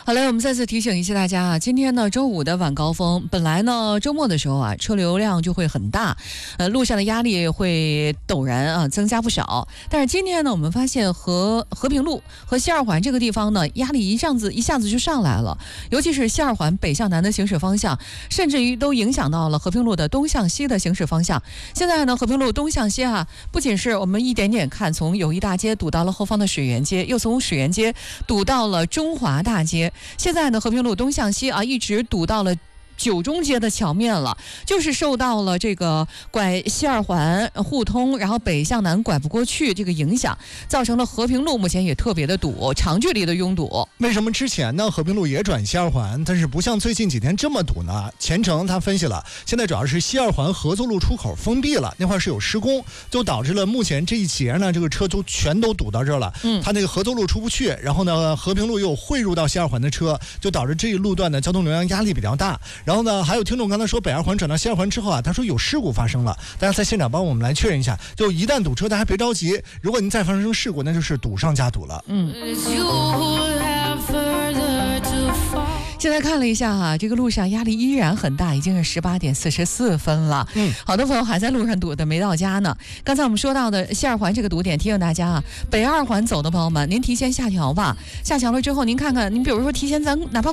好嘞，我们再次提醒一下大家啊，今天呢周五的晚高峰，本来呢周末的时候啊车流量就会很大，路上的压力会陡然啊增加不少。但是今天呢，我们发现和平路和西二环这个地方呢，压力一下子就上来了，尤其是西二环北向南的行驶方向，甚至于都影响到了和平路的东向西的行驶方向。现在呢，和平路东向西啊，不仅是我们一点点看，从友谊大街堵到了后方的水源街，又从水源街堵到了中华大街。现在呢，和平路东向西啊，一直堵到了九中街的桥面了，就是受到了这个拐西二环互通，然后北向南拐不过去这个影响，造成了和平路目前也特别的堵，长距离的拥堵。 为什么之前呢和平路也转西二环，但是不像最近几天这么堵呢？前程他分析了，现在主要是西二环合作路出口封闭了，那块是有施工，就导致了目前这一节呢这个车都全都堵到这儿了。它那个合作路出不去，然后呢和平路又有汇入到西二环的车，就导致这一路段的交通流量压力比较大。然后呢，还有听众刚才说北二环转到西二环之后啊，他说有事故发生了，大家在现场帮我们来确认一下，就一旦堵车大家别着急，如果您再发生事故那就是堵上加堵了。 现在看了一下哈，这个路上压力依然很大，已经是18点44分了。好多朋友还在路上堵的没到家呢。刚才我们说到的西二环这个堵点，提醒大家啊，北二环走的朋友们，您提前下桥吧。下桥了之后，您看看，您比如说提前咱哪怕